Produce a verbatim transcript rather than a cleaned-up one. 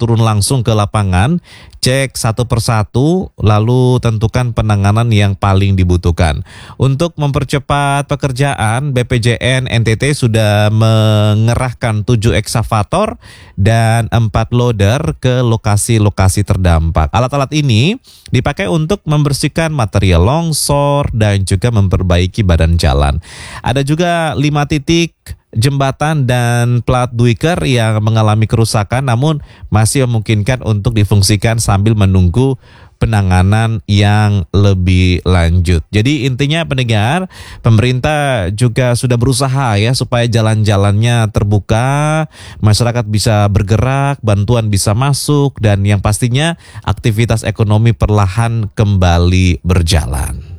turun langsung ke lapangan, cek satu persatu, lalu tentukan penanganan yang paling dibutuhkan. Untuk mempercepat pekerjaan, B P J N N T T sudah mengerahkan tujuh eksavator dan empat loader ke lokasi-lokasi terdampak. Alat-alat ini dipakai untuk membersihkan material longsor dan juga memperbaiki badan jalan. Ada juga lima titik jembatan dan plat duiker yang mengalami kerusakan namun masih memungkinkan untuk difungsikan sambil menunggu penanganan yang lebih lanjut. Jadi intinya pendengar, pemerintah juga sudah berusaha ya supaya jalan-jalannya terbuka, masyarakat bisa bergerak, bantuan bisa masuk, dan yang pastinya aktivitas ekonomi perlahan kembali berjalan.